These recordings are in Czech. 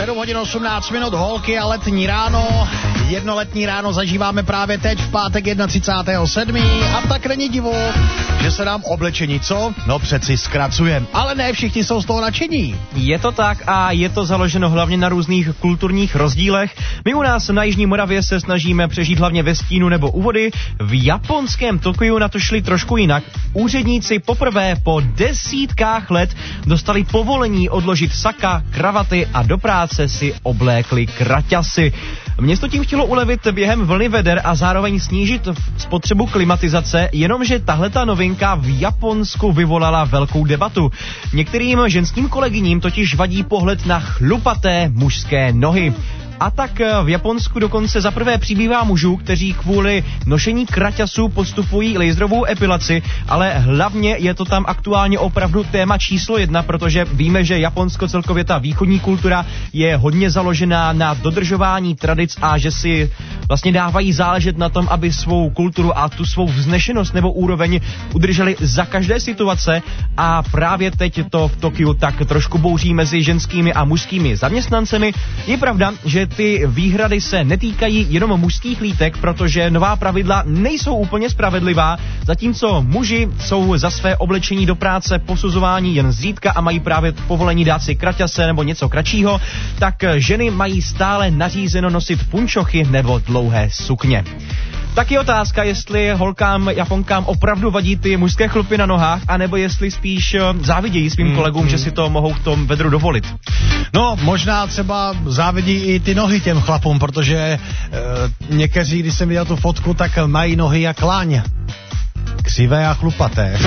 7 hodin 18 minut, holky a letní ráno. Jednoletní ráno zažíváme právě teď v pátek 31.7. A tak není divu, že se nám oblečení, co? No přeci zkracuje. Ale ne všichni jsou z toho nadšení. Je to tak a je to založeno hlavně na různých kulturních rozdílech. My u nás na Jižní Moravě se snažíme přežít hlavně ve stínu nebo u vody. V japonském Tokiu na to šli trošku jinak. Úředníci poprvé po desítkách let dostali povolení odložit saka, kravaty a do práce si oblékli kraťasy. Město tím chtělo ulevit během vlny veder a zároveň snížit spotřebu klimatizace, jenomže tahleta novinka v Japonsku vyvolala velkou debatu. Některým ženským kolegyním totiž vadí pohled na chlupaté mužské nohy. A tak v Japonsku dokonce zaprvé přibývá mužů, kteří kvůli nošení kraťasů podstupují laserovou epilaci, ale hlavně je to tam aktuálně opravdu téma číslo 1, protože víme, že Japonsko, celkově ta východní kultura je hodně založená na dodržování tradic a že si vlastně dávají záležet na tom, aby svou kulturu a tu svou vznešenost nebo úroveň udrželi za každé situace, a právě teď to v Tokiu tak trošku bouří mezi ženskými a mužskými zaměstnancemi. Je pravda, že ty výhrady se netýkají jenom mužských lítek, protože nová pravidla nejsou úplně spravedlivá, zatímco muži jsou za své oblečení do práce posuzováni jen zřídka a mají právě povolení dát si kraťase nebo něco kratšího, tak ženy mají stále nařízeno nosit punčochy nebo dlouhé sukně. Tak je otázka, jestli holkám, Japonkám opravdu vadí ty mužské chlupy na nohách, anebo jestli spíš závidějí svým kolegům, že si to mohou v tom vedru dovolit. No, možná třeba závidí i ty nohy těm chlapům, protože někteří, když jsem viděl tu fotku, tak mají nohy jak láň. Křivé a chlupaté.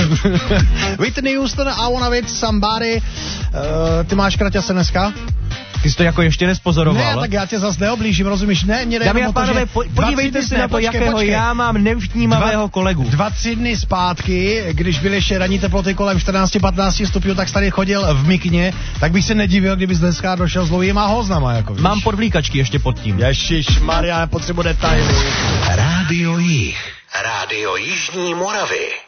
Whitney Houston, I wanna with somebody. Ty máš kraťase dneska? Ty jsi to jako ještě nespozoroval. Ne, tak já tě zase neoblížím, rozumíš? Ne, mě dámy a pánové, podívejte se na to, jakého já mám nevštímavého kolegu. 2-3 dny zpátky, když byly ještě ranní teploty kolem 14-15 stupňů, tak jsi tady chodil v mikně, tak bych se nedivil, kdybys dneska došel s dlouhýma hoznama, jako víš. Mám podvlíkačky ještě pod tím. Ježišmarja, nepotřebuji detaily. Rádio Jih. Rádio Jižní Moravy.